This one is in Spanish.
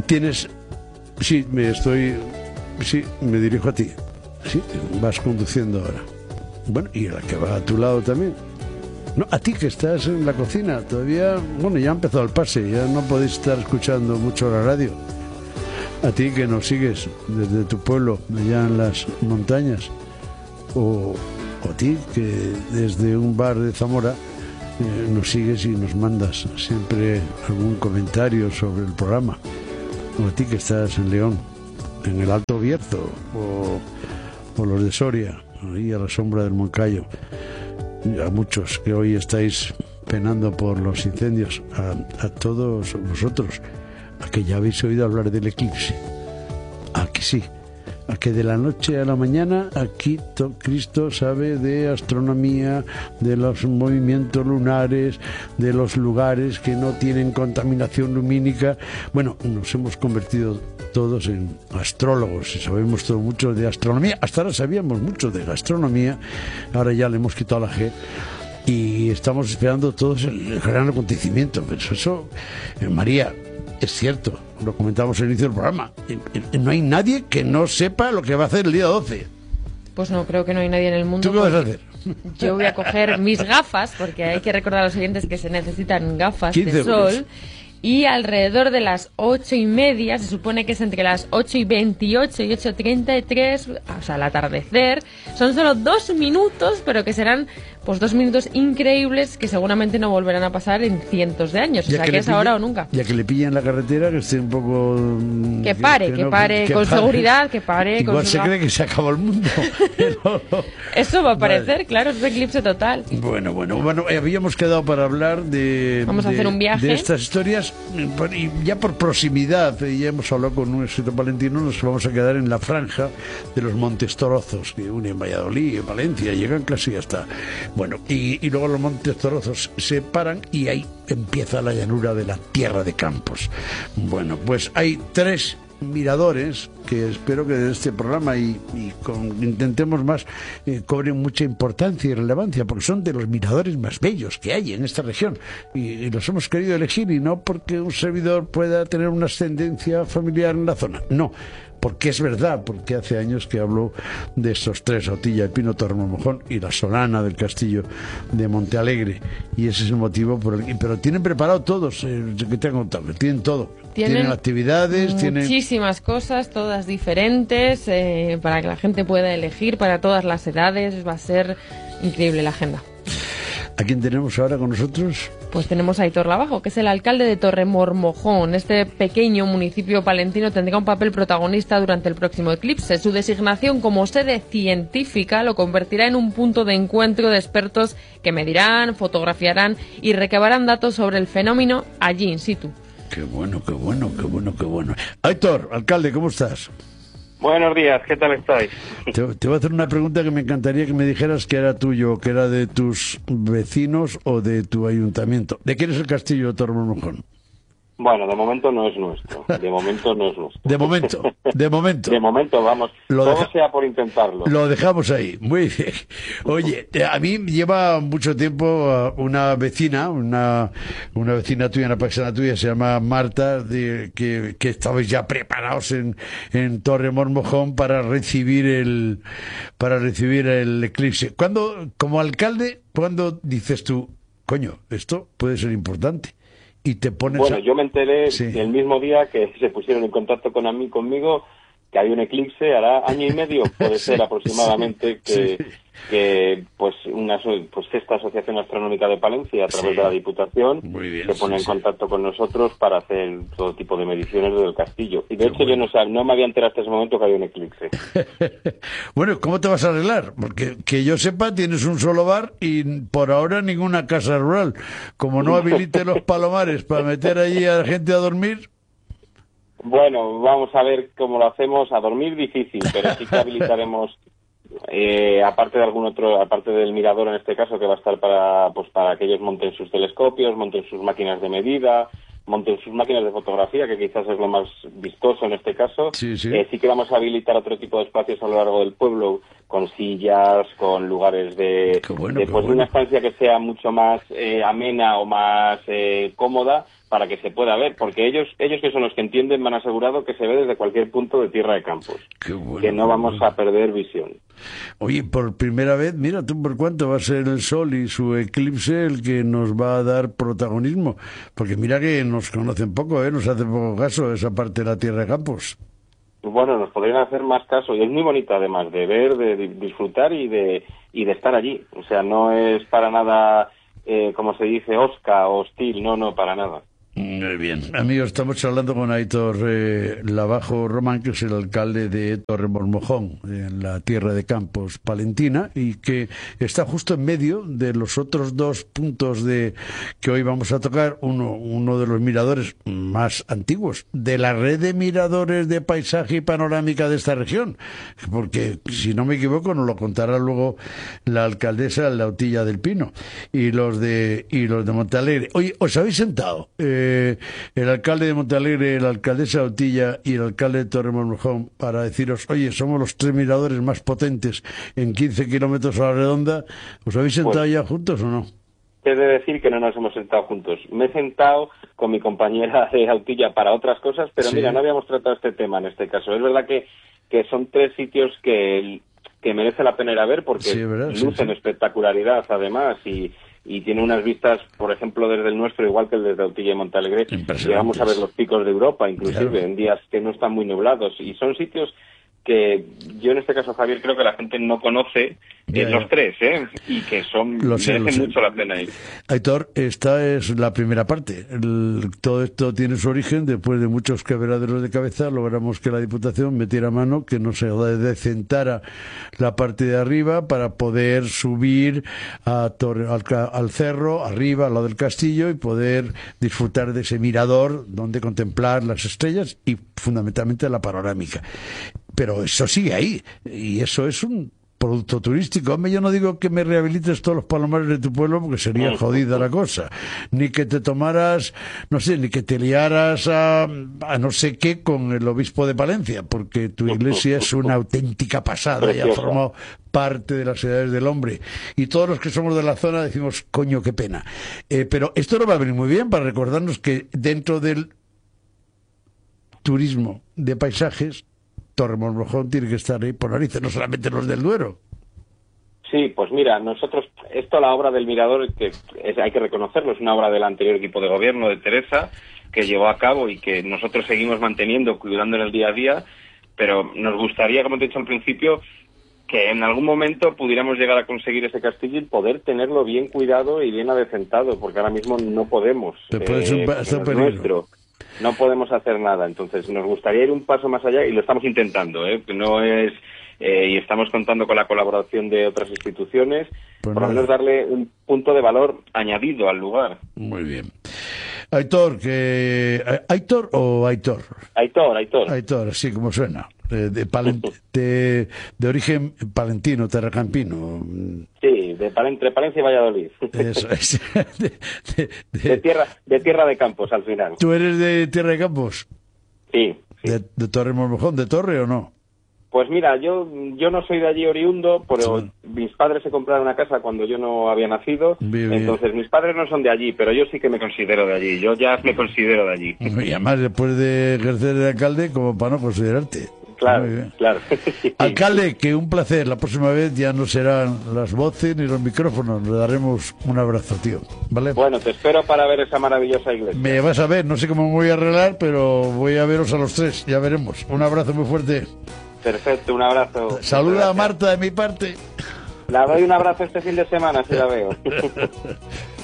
Tienes... Sí, me dirijo a ti. Sí, vas conduciendo ahora. Bueno, y a la que va a tu lado también. No, a ti que estás en la cocina. Todavía, bueno, ya ha empezado el pase. Ya no podéis estar escuchando mucho la radio. A ti que nos sigues desde tu pueblo, allá en las montañas. O a ti que desde un bar de Zamora nos sigues y nos mandas siempre algún comentario sobre el programa. O a ti que estás en León, en el Alto Bierzo, o los de Soria, ahí a la sombra del Moncayo. Y a muchos que hoy estáis penando por los incendios, a todos vosotros, a que ya habéis oído hablar del eclipse, a que sí, a que de la noche a la mañana aquí Cristo sabe de astronomía, de los movimientos lunares, de los lugares que no tienen contaminación lumínica. Bueno, nos hemos convertido todos en astrólogos y sabemos todo mucho de astronomía. Hasta ahora sabíamos mucho de gastronomía, ahora ya le hemos quitado la G y estamos esperando todos el gran acontecimiento. Pero eso, María, es cierto, lo comentamos al inicio del programa. No hay nadie que no sepa lo que va a hacer el día 12. Pues no, creo que no hay nadie en el mundo. ¿Tú qué vas a hacer? Yo voy a coger mis gafas, porque hay que recordar a los oyentes que se necesitan gafas de sol. Y alrededor de las 8:30, se supone que es entre las 8:28 y 8:33, o sea, al atardecer, son solo 2 minutos, pero que serán pues 2 minutos increíbles que seguramente no volverán a pasar en cientos de años, o sea, que es ahora o nunca. Ya que le pillen la carretera, que esté un poco... Que pare con seguridad, que pare. Igual se cree que se acabó el mundo. Pero... Eso va a parecer, claro, es un eclipse total. Bueno, habíamos quedado para hablar de... Vamos a hacer un viaje. De estas historias, y ya por proximidad, ya hemos hablado con un escritor palentino, nos vamos a quedar en la franja de los Montes Torozos, que unen Valladolid y Valencia, llegan casi hasta... Bueno, y luego los Montes Torozos se paran y ahí empieza la llanura de la Tierra de Campos. Bueno, pues hay 3 miradores que espero que de este programa intentemos más cobren mucha importancia y relevancia, porque son de los miradores más bellos que hay en esta región y los hemos querido elegir, y no porque un servidor pueda tener una ascendencia familiar en la zona, no, porque es verdad, porque hace años que hablo de estos 3, Autilla, el Pino, Torremolinos y la Solana del Castillo de Montealegre, y ese es el motivo pero tienen preparado todos, que te han contado, tienen todo, tienen actividades, muchísimas cosas, todas diferentes, para que la gente pueda elegir para todas las edades. Va a ser increíble la agenda. ¿A quién tenemos ahora con nosotros? Pues tenemos a Aitor Lavajo, que es el alcalde de Torremormojón. Este pequeño municipio palentino tendrá un papel protagonista durante el próximo eclipse. Su designación como sede científica lo convertirá en un punto de encuentro de expertos que medirán, fotografiarán y recabarán datos sobre el fenómeno allí in situ. Qué bueno. Aitor, alcalde, ¿cómo estás? Buenos días, ¿qué tal estáis? Te voy a hacer una pregunta que me encantaría que me dijeras que era tuyo, que era de tus vecinos o de tu ayuntamiento. ¿De quién es el castillo de Torremolinos? Bueno, de momento no es nuestro. De momento, vamos, todo sea por intentarlo. Lo dejamos ahí, muy bien. Oye, a mí lleva mucho tiempo una vecina tuya, una paisana tuya, se llama Marta, que estabais ya preparados en Torremolinos para recibir el eclipse. Como alcalde, ¿cuándo dices tú, coño, esto puede ser importante? Y te pones yo me enteré el mismo día que se pusieron en contacto conmigo que había un eclipse, hará año y medio, puede ser aproximadamente, que esta Asociación Astronómica de Palencia, a través de la Diputación, se pone en contacto con nosotros para hacer todo tipo de mediciones del castillo. Y de hecho yo no me había enterado hasta ese momento que había un eclipse. Bueno, ¿cómo te vas a arreglar? Porque que yo sepa, tienes un solo bar y por ahora ninguna casa rural. Como no habilite los palomares para meter allí a la gente a dormir... Bueno, vamos a ver cómo lo hacemos. A dormir difícil, pero sí que habilitaremos, aparte del mirador en este caso, que va a estar para que ellos monten sus telescopios, monten sus máquinas de medida, monten sus máquinas de fotografía, que quizás es lo más vistoso en este caso. Sí que vamos a habilitar otro tipo de espacios a lo largo del pueblo con sillas, con lugares de una estancia que sea mucho más amena o más cómoda para que se pueda ver, porque ellos que son los que entienden me han asegurado que se ve desde cualquier punto de Tierra de Campos, que no vamos a perder visión. Oye, por primera vez, mira tú por cuánto va a ser el Sol y su eclipse el que nos va a dar protagonismo, porque mira que nos conocen poco, nos hace poco caso esa parte de la Tierra de Campos. Bueno, nos podrían hacer más caso, y es muy bonita además de ver, de disfrutar y de estar allí. O sea, no es para nada, como se dice, osca o hostil, no, para nada. Muy bien. Amigos, estamos hablando con Aitor Lavajo Román, que es el alcalde de Torremolmojón, en la Tierra de Campos palentina, y que está justo en medio de los otros dos puntos que hoy vamos a tocar, uno de los miradores más antiguos de la red de miradores de paisaje y panorámica de esta región, porque si no me equivoco nos lo contará luego la alcaldesa La Autilla del Pino y los de Montalegre. Oye, ¿os habéis sentado? El alcalde de Montalegre, la alcaldesa Autilla y el alcalde de Torremolmojón para deciros, oye, somos los 3 miradores más potentes en 15 kilómetros a la redonda. ¿Os habéis sentado ya juntos o no? He de decir que no nos hemos sentado juntos. Me he sentado con mi compañera de Autilla para otras cosas, pero mira, no habíamos tratado este tema en este caso. Es verdad que son 3 sitios que merece la pena ir a ver porque lucen espectacularidad además y tiene unas vistas, por ejemplo, desde el nuestro, igual que el desde Autilla y Montalegre, llegamos a ver los picos de Europa, inclusive, en días que no están muy nublados. Y son sitios que yo en este caso, Javier, creo que la gente no conoce, los 3, y que merecen mucho la pena ir. Aitor, esta es la primera parte. Todo esto tiene su origen después de muchos quebraderos de cabeza. Logramos que la Diputación metiera mano, que no se decentara la parte de arriba para poder subir al cerro, arriba, al lado del castillo, y poder disfrutar de ese mirador donde contemplar las estrellas y fundamentalmente la panorámica. Pero eso sigue ahí, y eso es un producto turístico. Hombre, yo no digo que me rehabilites todos los palomares de tu pueblo porque sería jodida la cosa, ni que te tomaras, no sé, ni que te liaras a no sé qué con el obispo de Palencia, porque tu iglesia es una auténtica pasada y ha formado parte de las edades del hombre, y todos los que somos de la zona decimos, coño, qué pena. Pero esto nos va a venir muy bien para recordarnos que dentro del turismo de paisajes, Torremolmojón tiene que estar ahí por narices, no solamente los del Duero. Sí, pues mira, nosotros, la obra del mirador, hay que reconocerlo, es una obra del anterior equipo de gobierno de Teresa, que llevó a cabo y que nosotros seguimos manteniendo, cuidando en el día a día, pero nos gustaría, como te he dicho al principio, que en algún momento pudiéramos llegar a conseguir ese castillo y poder tenerlo bien cuidado y bien adecentado, porque ahora mismo no podemos. No podemos hacer nada, entonces nos gustaría ir un paso más allá y lo estamos intentando, no es y estamos contando con la colaboración de otras instituciones, pues por lo menos darle un punto de valor añadido al lugar. Muy bien. Aitor, ¿Aitor o Aitor? Aitor. Aitor, así como suena. De origen palentino, terracampino. Sí, entre Palencia y Valladolid. Eso es. De tierra de Campos, al final. ¿Tú eres de Tierra de Campos? Sí. ¿De Torremolmojón, de Torre o no? Pues mira, yo no soy de allí oriundo, pero mis padres se compraron una casa cuando yo no había nacido, entonces mis padres no son de allí, pero yo sí que me considero de allí, yo ya me considero de allí. Y además después de ejercer de alcalde, como para no considerarte. Claro. Alcalde, que un placer, la próxima vez ya no serán las voces ni los micrófonos, le daremos un abrazo, tío, ¿vale? Bueno, te espero para ver esa maravillosa iglesia. Me vas a ver, no sé cómo me voy a arreglar, pero voy a veros a los 3, ya veremos. Un abrazo muy fuerte. Perfecto, un abrazo. Saluda a Marta de mi parte. La doy un abrazo este fin de semana, si la veo.